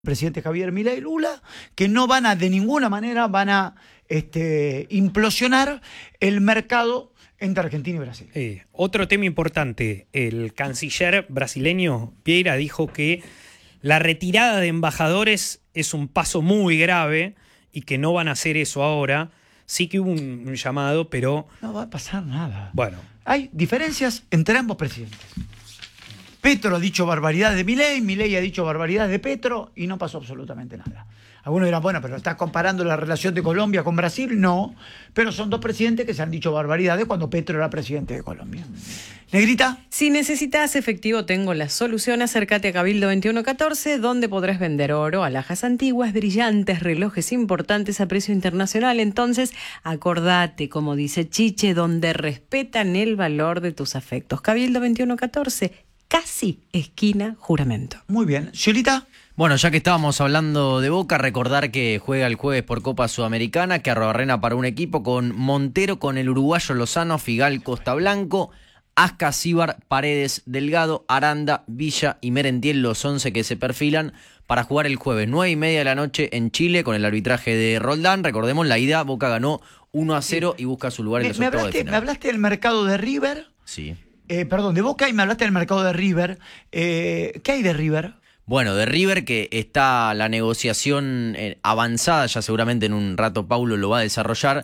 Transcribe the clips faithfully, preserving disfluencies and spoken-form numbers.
presidente Javier Milei Lula, que no van a, de ninguna manera, van a este, implosionar el mercado entre Argentina y Brasil. Eh, otro tema importante, el canciller brasileño Vieira dijo que la retirada de embajadores es un paso muy grave y que no van a hacer eso ahora. Sí que hubo un, un llamado, pero... No va a pasar nada. Bueno. Hay diferencias entre ambos presidentes. Petro ha dicho barbaridades de Milei, Milei ha dicho barbaridades de Petro y no pasó absolutamente nada. Algunos dirán, bueno, pero ¿estás comparando la relación de Colombia con Brasil? No, pero son dos presidentes que se han dicho barbaridades cuando Petro era presidente de Colombia. Negrita. Si necesitas efectivo, tengo la solución. Acércate a Cabildo veintiuno catorce, donde podrás vender oro, alhajas antiguas, brillantes, relojes importantes a precio internacional. Entonces, acordate, como dice Chiche, donde respetan el valor de tus afectos. Cabildo veintiuno catorce, casi esquina Juramento. Muy bien. Ciolita. Bueno, ya que estábamos hablando de Boca, recordar que juega el jueves por Copa Sudamericana, que Arrobarrena para un equipo con Montero, con el uruguayo Lozano, Figal, Costa Blanco, Asca, Cibar, Paredes, Delgado, Aranda, Villa y Merentiel, los once que se perfilan para jugar el jueves nueve y media de la noche en Chile con el arbitraje de Roldán. Recordemos, la ida, Boca ganó uno a cero y busca su lugar en los me, me octavos hablaste, de final. Me hablaste del mercado de River. Sí. Eh, perdón, de Boca, y me hablaste del mercado de River. Eh, ¿Qué hay de River? Bueno, de River, que está la negociación avanzada, ya seguramente en un rato Paulo lo va a desarrollar,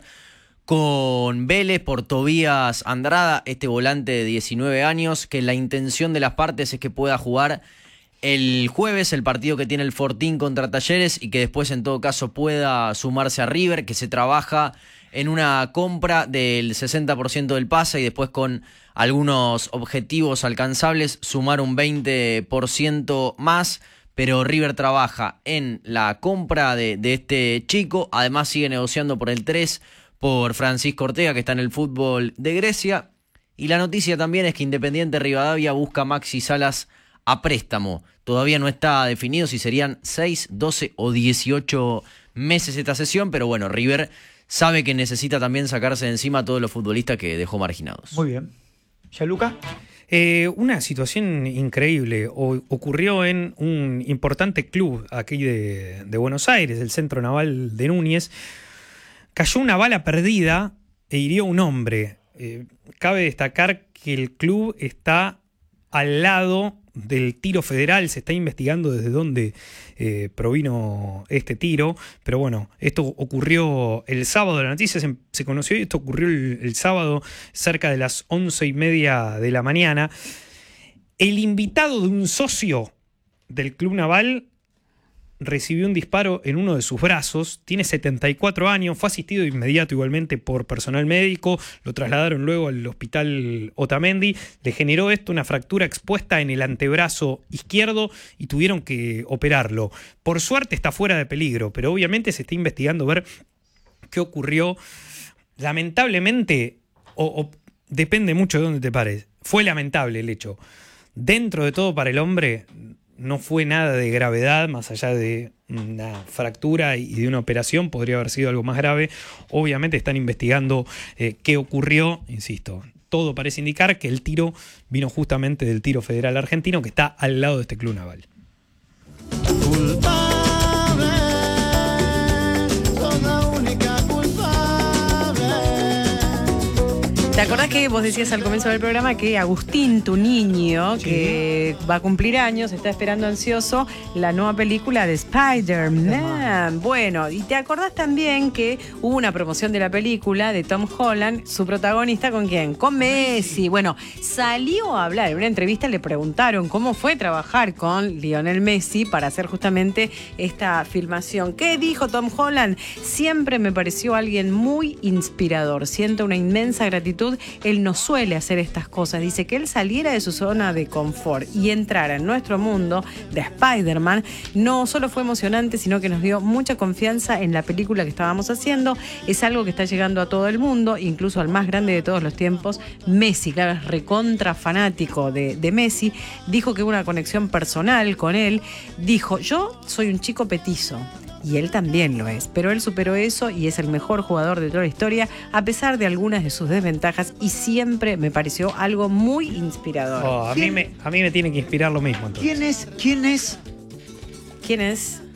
con Vélez por Tobías Andrada, este volante de diecinueve años, que la intención de las partes es que pueda jugar el jueves el partido que tiene el Fortín contra Talleres y que después en todo caso pueda sumarse a River, que se trabaja en una compra del sesenta por ciento del pase y después con algunos objetivos alcanzables sumar un veinte por ciento más, pero River trabaja en la compra de, de este chico, además sigue negociando por el tres por Francisco Ortega, que está en el fútbol de Grecia, y la noticia también es que Independiente Rivadavia busca a Maxi Salas a préstamo. Todavía no está definido si serían seis, doce o dieciocho meses esta sesión, pero bueno, River sabe que necesita también sacarse de encima a todos los futbolistas que dejó marginados. Muy bien. ¿Ya, Luca? Eh, una situación increíble o, ocurrió en un importante club aquí de, de Buenos Aires, el Centro Naval de Núñez. Cayó una bala perdida e hirió a un hombre. Eh, cabe destacar que el club está al lado del tiro federal, se está investigando desde dónde eh, provino este tiro, pero bueno, esto ocurrió el sábado, la noticia se, se conoció y esto ocurrió el, el sábado cerca de las once y media de la mañana. El invitado de un socio del Club Naval recibió un disparo en uno de sus brazos, tiene setenta y cuatro años, fue asistido de inmediato igualmente por personal médico, lo trasladaron luego al hospital Otamendi, le generó esto una fractura expuesta en el antebrazo izquierdo y tuvieron que operarlo. Por suerte está fuera de peligro, pero obviamente se está investigando ver qué ocurrió. Lamentablemente, o, o depende mucho de dónde te pares, fue lamentable el hecho. Dentro de todo para el hombre no fue nada de gravedad, más allá de una fractura y de una operación, podría haber sido algo más grave. Obviamente están investigando eh, qué ocurrió, insisto. Todo parece indicar que el tiro vino justamente del tiro federal argentino que está al lado de este club naval. ¿Te acordás que vos decías al comienzo del programa que Agustín, tu niño, sí, que va a cumplir años, está esperando ansioso la nueva película de Spider-Man? Bueno, y te acordás también que hubo una promoción de la película de Tom Holland, su protagonista, ¿con quién? Con Messi. Bueno, salió a hablar, en una entrevista le preguntaron cómo fue trabajar con Lionel Messi para hacer justamente esta filmación. ¿Qué dijo Tom Holland? Siempre me pareció alguien muy inspirador, siento una inmensa gratitud. Él no suele hacer estas cosas. Dice que él saliera de su zona de confort y entrara en nuestro mundo de Spider-Man no solo fue emocionante, sino que nos dio mucha confianza en la película que estábamos haciendo. Es algo que está llegando a todo el mundo, incluso al más grande de todos los tiempos, Messi. Claro, es recontra fanático de, de Messi. Dijo que hubo una conexión personal con él. Dijo, yo soy un chico petizo. Y él también lo es, pero él superó eso y es el mejor jugador de toda la historia, a pesar de algunas de sus desventajas, y siempre me pareció algo muy inspirador. Oh, a, mí me, a mí me tiene que inspirar lo mismo. Entonces. ¿Quién es, quién es ¿Quién es?